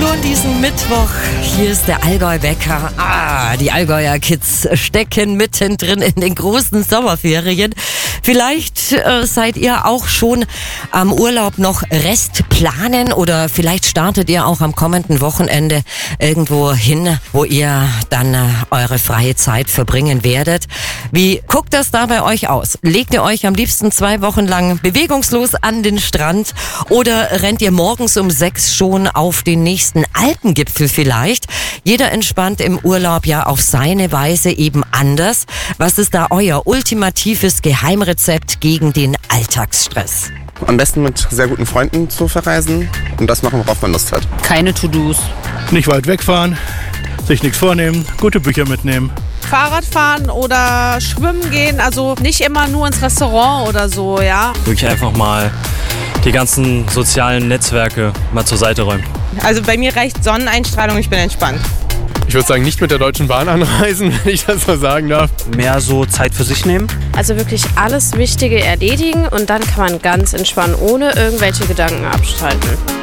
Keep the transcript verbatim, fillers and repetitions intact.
Schon diesen Mittwoch, hier ist der Allgäu-Wecker. Ah, die Allgäuer Kids stecken mittendrin in den großen Sommerferien. Vielleicht äh, seid ihr auch schon am Urlaub noch Restplanen oder vielleicht startet ihr auch am kommenden Wochenende irgendwo hin, wo ihr dann äh, eure freie Zeit verbringen werdet. Wie guckt das da bei euch aus? Legt ihr euch am liebsten zwei Wochen lang bewegungslos an den Strand oder rennt ihr morgens um sechs schon auf den nächsten Alpengipfel vielleicht? Jeder entspannt im Urlaub ja auf seine Weise eben anders. Was ist da euer ultimatives Geheimrezept gegen den Alltagsstress? Am besten mit sehr guten Freunden zu verreisen und das machen, worauf man Lust hat. Keine To-Dos. Nicht weit wegfahren, sich nichts vornehmen, gute Bücher mitnehmen. Fahrrad fahren oder schwimmen gehen, also nicht immer nur ins Restaurant oder so, ja. Wirklich einfach mal die ganzen sozialen Netzwerke mal zur Seite räumen. Also bei mir reicht Sonneneinstrahlung, ich bin entspannt. Ich würde sagen, nicht mit der Deutschen Bahn anreisen, wenn ich das so sagen darf. Mehr so Zeit für sich nehmen. Also wirklich alles Wichtige erledigen und dann kann man ganz entspannen, ohne irgendwelche Gedanken abschalten.